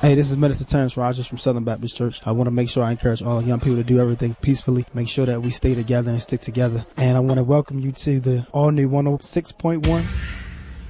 Hey, this is Minister Terrence Rogers from Southern Baptist Church. I want to make sure I encourage all young people to do everything peacefully, make sure that we stay together and stick together. And I want to welcome you to the all-new 106.1